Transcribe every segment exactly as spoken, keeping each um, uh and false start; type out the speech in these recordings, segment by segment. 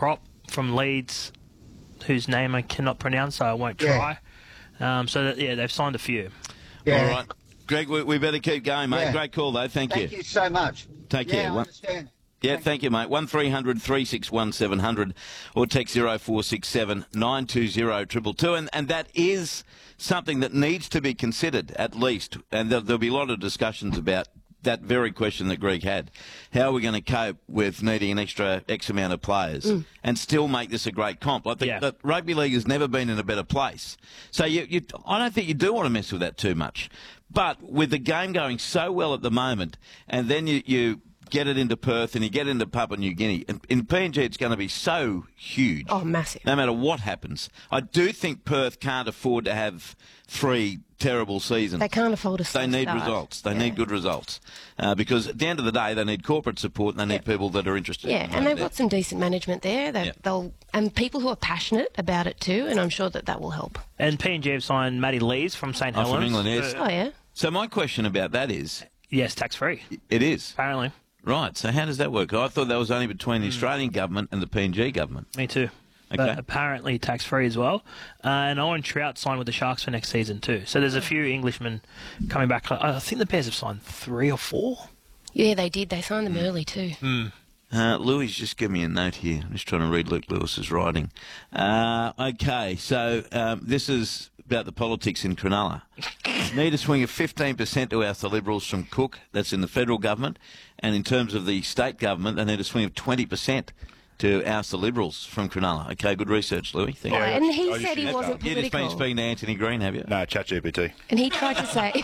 prop from Leeds, whose name I cannot pronounce, so I won't try. Yeah. Um, so, that, yeah, they've signed a few. Yeah. All right. Greg, we, we better keep going, mate. Yeah. Great call, though. Thank, Thank you. you so much. Take yeah, care. I One, understand. yeah, Thank, thank you, mate. one three hundred three six one seven hundred or text zero four six seven nine two zero two two two. And, and that is something that needs to be considered, at least. And there, there'll be a lot of discussions about that very question that Greg had. How are we going to cope with needing an extra X amount of players mm. and still make this a great comp? Like the, yeah. the rugby league has never been in a better place. So you, you, I don't think you do want to mess with that too much. But with the game going so well at the moment, and then you, you get it into Perth and you get into Papua New Guinea, and in P N G it's going to be so huge. Oh, massive. No matter what happens. I do think Perth can't afford to have three terrible seasons. They can't afford a They need start. results. They yeah. need good results. Uh, because at the end of the day, they need corporate support and they need yeah. people that are interested. Yeah, in and they've there. got some decent management there. They, Yeah. They'll and people who are passionate about it too, and I'm sure that that will help. And P N G have signed Matty Lees from St Oh, Helens. from England, yes. Oh, yeah. So my question about that is... Yes, tax-free. It is. Apparently. Right, so how does that work? I thought that was only between the Mm. Australian government and the P N G government. Me too. Okay. But apparently tax-free as well. Uh, and Owen Trout signed with the Sharks for next season too. So there's a few Englishmen coming back. I think the Bears have signed three or four. Yeah, they did. They signed them early too. Mm. Uh, Louis, just give me a note here. I'm just trying to read Luke Lewis's writing. Uh, okay, so um, this is about the politics in Cronulla. Need a swing of fifteen percent to oust the Liberals from Cook. That's in the federal government. And in terms of the state government, they need a swing of twenty percent to oust the Liberals from Cronulla. Okay, good research, Louis. Thank Yeah, you. and he I said he just- wasn't You've just been political. speaking to Anthony Green, have you? No, ChatGPT. And he tried to say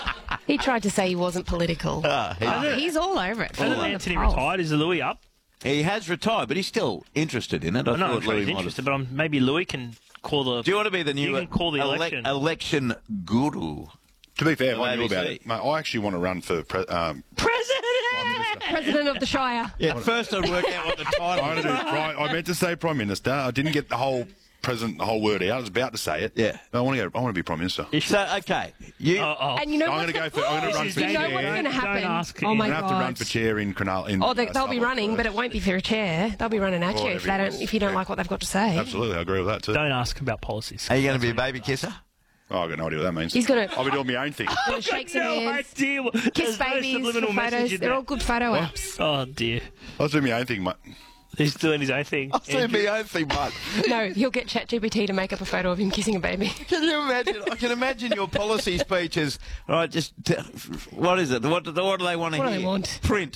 he tried to say he wasn't political. Ah, he- Oh, he's all over it. Hasn't Full on the Anthony pulse. retired? Is Louis up? He has retired, but he's still interested in it. I I know, I'm thought sure Louis he's might have... interested, but um, maybe Louis can call the... Do you want to be the new You can call the ele- election. election guru? To be fair, Oh, I knew A B C. about it. Mate, I actually want to run for pre- um, President! President of the Shire. Yeah, first I'd work out what the title I, wanted to do pri- I meant to say Prime Minister. I didn't get the whole president, the whole word out. I was about to say it. Yeah. But I want to go. I want to be Prime Minister. So, okay. You, Oh, oh. And you know I'm what's going to the- go for. I'm going to run is for You know chair. what's going to Don't happen? ask Oh my I'm going to have god! to run for chair in Cronulla. In, Oh, they, uh, they'll be Starbucks, running, but it won't be for a chair. They'll be running at Oh, you if they don't, if you don't yeah. like what they've got to say. Absolutely, I agree with that too. Don't ask about policies. are you going to be a baby kisser? Oh, I've got no idea what that means. He's gonna- I'll be doing my own thing. Gonna shake some No hands, idea. what- kiss there's no babies for subliminal message photos. in They're that. all good photo apps. Oh, dear. I was doing my own thing, mate. He's doing his own thing. I'll see Andrew. my own thing, mate. No, he'll get ChatGPT to make up a photo of him kissing a baby. Can you imagine? I can imagine your policy speeches. Right, just t- what is it? What, what do they want to What do hear? they want? Print.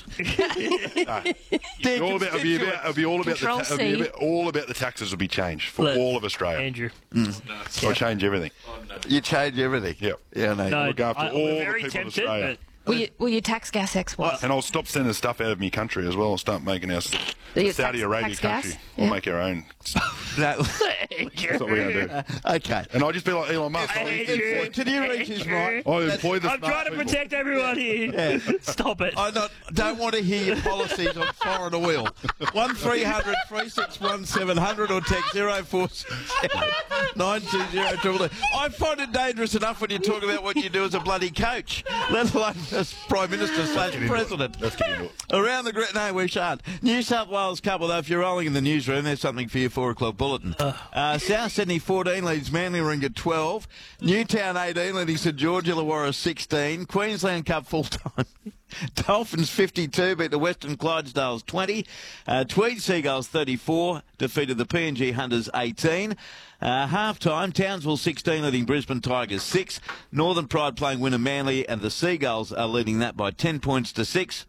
No. Dear It'll, all about, it'll, be about, it'll be all about the Control ta- it'll be C. about, all about the taxes will be changed for Look, all of Australia. Andrew. I'll change everything. You change everything. Yep. Yeah, no. No, look after I, all we're the very people in tempted, Australia. Will you, will you tax gas exports? And I'll stop sending stuff out of my country as well. I'll start making our you Saudi tax- Arabia tax country. gas? We'll Yeah. make our own. No. That's what we're going to do. Okay. And I'll just be like Elon Musk. I'll, Andrew. Can you reach his right? I'll employ the I'm smart trying to people. protect everyone here. Stop it. I not, don't want to hear your policies on foreign oil. One three hundred three six one seven hundred or text zero four six seven nine two zero two two. I find it dangerous enough when you talk about what you do as a bloody coach, let alone as Prime Minister slash President. Let's get into it. Around the grid, no, we shan't. New South Wales couple, though, if you're rolling in the newsroom, there's something for your four o'clock bulletin. Uh, South Sydney fourteen leads Manly Warringah twelve. Newtown eighteen leading St George Illawarra sixteen. Queensland Cup full time. Dolphins fifty-two beat the Western Clydesdales twenty. Uh, Tweed Seagulls thirty-four defeated the P N G Hunters eighteen. Uh, half-time, Townsville sixteen leading Brisbane Tigers six. Northern Pride playing winner Manly, and the Seagulls are leading that by ten points to six.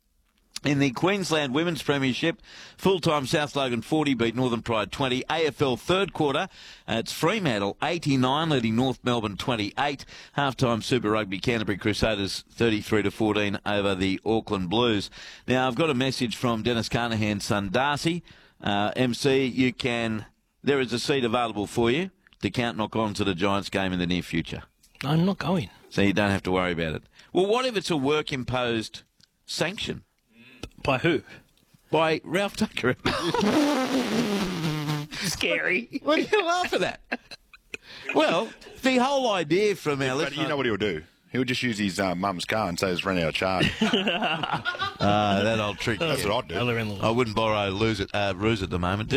In the Queensland Women's Premiership, full-time South Logan forty beat Northern Pride twenty. A F L third quarter, uh, it's Fremantle eighty-nine leading North Melbourne twenty-eight. Half-time Super Rugby Canterbury Crusaders thirty-three to fourteen over the Auckland Blues. Now, I've got a message from Dennis Carnahan's son Darcy. Uh, M C, you can... There is a seat available for you to count knock on to the Giants game in the near future. I'm not going. So you don't have to worry about it. Well, what if it's a work-imposed sanction? By who? By Ralph Tucker. Scary. What do you laugh at that? Well, the whole idea from our But listener... you know what he'll do? He'll just use his uh, mum's car and say it's run out of charge. Ah, that old trick. That's what I'd do. Mother-in-law. I wouldn't borrow lose it, uh, ruse at the moment.